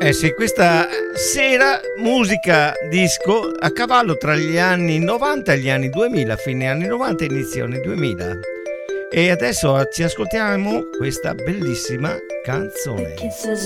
Eh sì, questa sera musica disco a cavallo tra gli anni 90 e gli anni 2000, fine anni 90 e inizio anni 2000. E adesso ci ascoltiamo questa bellissima canzone.